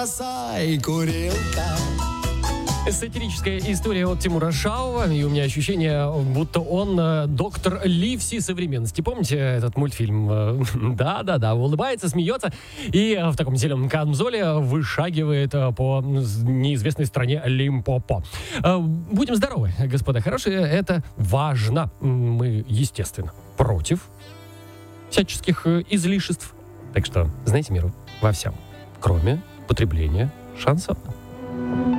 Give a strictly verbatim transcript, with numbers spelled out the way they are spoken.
Сай, курилка. Сатирическая история от Тимура Шаова, и у меня ощущение, будто он э, доктор Ливси современности. Помните этот мультфильм? Да-да-да, улыбается, смеется и э, в таком зеленом камзоле вышагивает э, по неизвестной стране Лимпопо. Э, будем здоровы, господа хорошие, это важно. Мы, естественно, против всяческих э, излишеств. Так что, знаете, миру во всем, кроме потребления шансона.